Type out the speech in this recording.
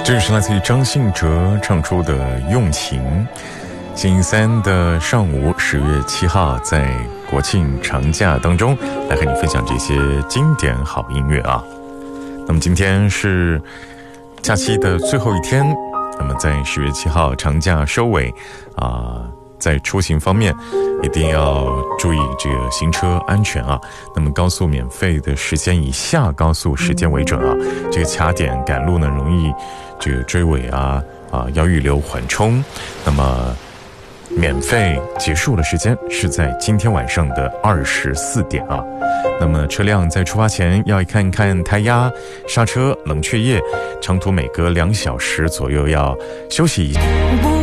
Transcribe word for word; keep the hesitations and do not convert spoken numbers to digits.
这是来自于张信哲唱出的《用情》。星期三的上午，十月七号，在国庆长假当中，来和你分享这些经典好音乐啊。那么今天是假期的最后一天，那么在十月七号长假收尾啊，在出行方面一定要注意这个行车安全啊。那么高速免费的时间以下高速时间为准啊。这个卡点赶路呢，容易这个追尾啊啊，要预留缓冲。那么免费结束的时间是在今天晚上的二十四点啊。那么车辆在出发前要看看胎压、刹车、冷却液，长途每隔两小时左右要休息一下。